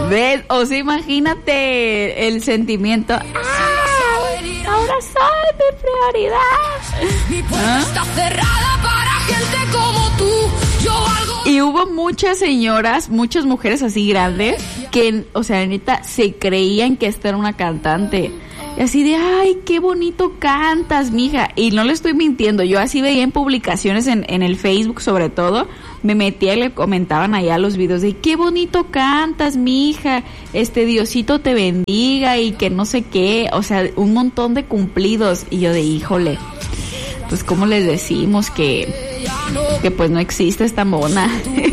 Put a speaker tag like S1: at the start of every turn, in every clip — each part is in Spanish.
S1: ¿Ves? O sea, imagínate el sentimiento. Ahora soy mi prioridad.
S2: Mi puerta está cerrada para gente como tú.
S1: Y hubo muchas señoras, muchas mujeres así grandes que, o sea, neta, se creían que esta era una cantante. Y así de, ay, qué bonito cantas, mija. Y no le estoy mintiendo, yo así veía en publicaciones en el Facebook sobre todo, me metía y le comentaban allá los videos de, qué bonito cantas, mija, Diosito te bendiga y que no sé qué, o sea, un montón de cumplidos. Y yo de, híjole, pues cómo les decimos que pues no existe esta mona.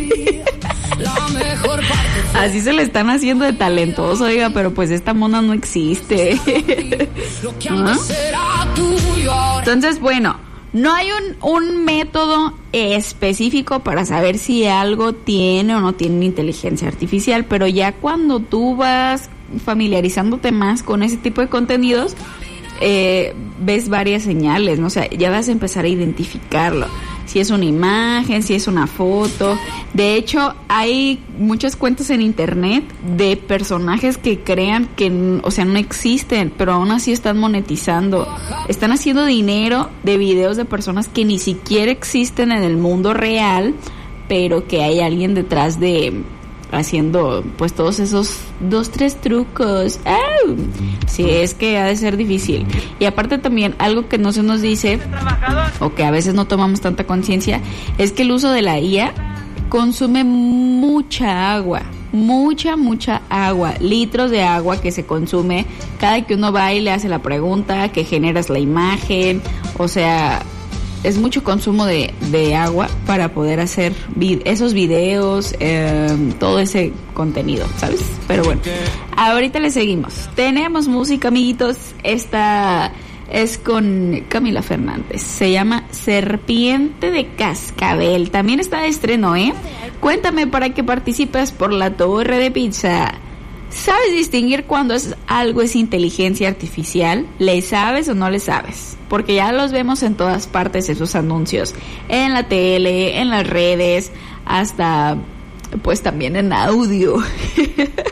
S1: Así se le están haciendo de talentoso, oiga, pero pues esta mona no existe. ¿Ah? Entonces, bueno, no hay un método específico para saber si algo tiene o no tiene inteligencia artificial, pero ya cuando tú vas familiarizándote más con ese tipo de contenidos, ves varias señales, ¿no? O sea, ya vas a empezar a identificarlo. Si es una imagen, si es una foto. De hecho, hay muchas cuentas en internet de personajes que crean que, o sea, no existen, pero aún así están monetizando. Están haciendo dinero de videos de personas que ni siquiera existen en el mundo real, pero que hay alguien detrás de haciendo pues todos esos 2-3 trucos. ¡Oh! Sí, es que ha de ser difícil. Y aparte también algo que no se nos dice, o que a veces no tomamos tanta conciencia, es que el uso de la IA consume mucha agua, mucha agua, litros de agua que se consume cada que uno va y le hace la pregunta, que generas la imagen, o sea, es mucho consumo de agua para poder hacer esos videos, todo ese contenido, ¿sabes? Pero bueno, ahorita le seguimos. Tenemos música, amiguitos. Esta es con Camila Fernández. Se llama Serpiente de Cascabel. También está de estreno, ¿eh? Cuéntame para que participes por la torre de pizza. ¿Sabes distinguir cuando algo es inteligencia artificial? ¿Le sabes o no le sabes? Porque ya los vemos en todas partes esos anuncios. En la tele, en las redes, hasta pues también en audio.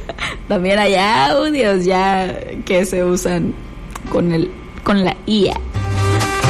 S1: También hay audios ya que se usan con la IA.